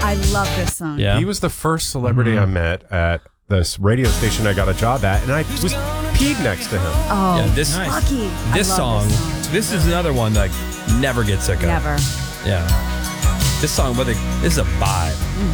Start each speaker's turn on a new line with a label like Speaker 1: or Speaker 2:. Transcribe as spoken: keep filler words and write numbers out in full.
Speaker 1: I love this song.
Speaker 2: Yeah.
Speaker 3: He was the first celebrity
Speaker 2: Mm-hmm.
Speaker 3: I met at this radio station I got a job at, and I was peed next to him.
Speaker 1: Oh,
Speaker 2: Yeah, this-
Speaker 1: lucky. I
Speaker 2: This
Speaker 1: love
Speaker 2: song,
Speaker 1: This, song.
Speaker 2: this is another one that I never get sick of.
Speaker 1: Never.
Speaker 2: Yeah. This song, but this is a vibe.